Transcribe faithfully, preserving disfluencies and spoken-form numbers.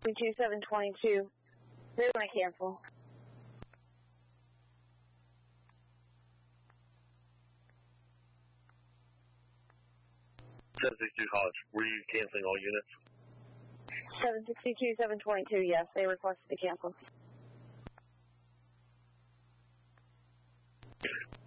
two seven twenty-two. They're going to cancel. seven sixty-two College, were you canceling all units? seven sixty-two, seven twenty-two, yes, they requested to cancel.